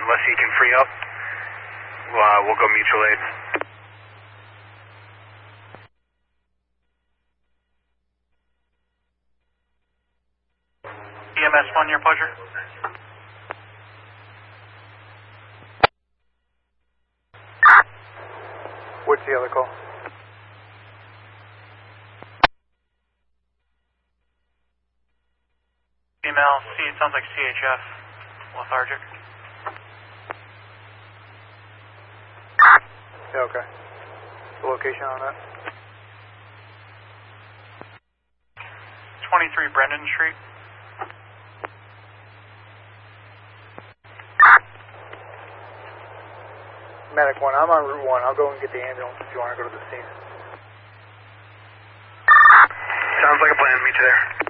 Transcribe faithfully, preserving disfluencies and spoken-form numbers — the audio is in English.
unless he can free up, uh, we'll go mutual aid. E M S one, your pleasure. What's the other call? Email C, it sounds like C H F, lethargic. Yeah, okay. The location on that? twenty-three Brendan Street. Medic one, I'm on Route one. I'll go and get the ambulance if you want to go to the scene. Sounds like a plan. Meet you there.